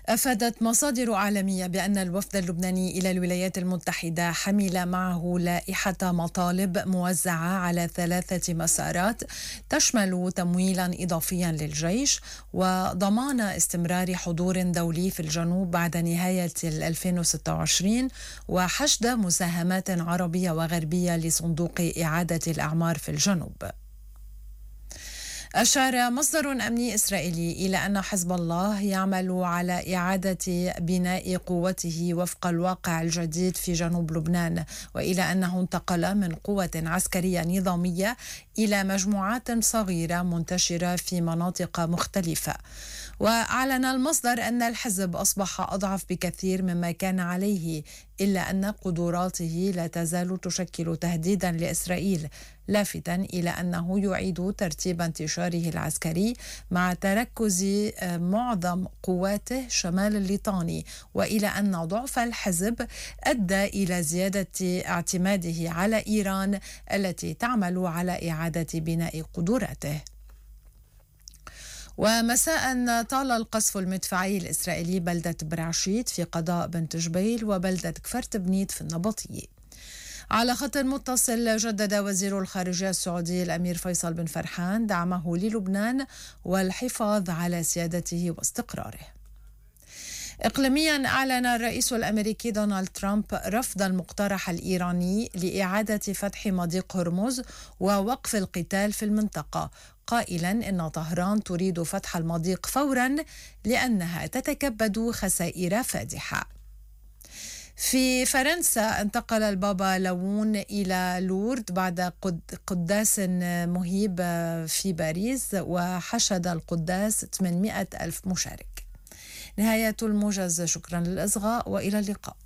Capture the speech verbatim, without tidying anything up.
أفادت مصادر عالمية بأن الوفد اللبناني إلى الولايات المتحدة حمل معه لائحة مطالب موزعة على ثلاثة مسارات تشمل تمويلا إضافيا للجيش وضمان استمرار حضور دولي في الجنوب بعد نهاية ألفين وستة وعشرين وحشد مساهمات عربية وغربية لصندوق إعادة الأعمار في الجنوب. أشار مصدر أمني إسرائيلي إلى أن حزب الله يعمل على إعادة بناء قوته وفق الواقع الجديد في جنوب لبنان، وإلى أنه انتقل من قوة عسكرية نظامية إلى مجموعات صغيرة منتشرة في مناطق مختلفة. وأعلن المصدر أن الحزب أصبح أضعف بكثير مما كان عليه، إلا أن قدراته لا تزال تشكل تهديدا لإسرائيل، لافتا إلى أنه يعيد ترتيب انتشاره العسكري مع تركز معظم قواته شمال الليطاني، وإلى أن ضعف الحزب أدى إلى زيادة اعتماده على إيران التي تعمل على إعادة بناء قدراته. ومساء طال القصف المدفعي الإسرائيلي بلدة برعشيت في قضاء بنت جبيل وبلدة كفرت بنيت في النبطية. على خط متصل جدد وزير الخارجية السعودي الأمير فيصل بن فرحان دعمه للبنان والحفاظ على سيادته واستقراره. إقليميا أعلن الرئيس الأمريكي دونالد ترامب رفض المقترح الإيراني لإعادة فتح مضيق هرمز ووقف القتال في المنطقة، قائلا إن طهران تريد فتح المضيق فورا لأنها تتكبد خسائر فادحة. في فرنسا انتقل البابا لاون إلى لورد بعد قداس مهيب في باريس، وحشد القداس ثمانمائة ألف مشارك. نهاية الموجز، شكرا للإصغاء وإلى اللقاء.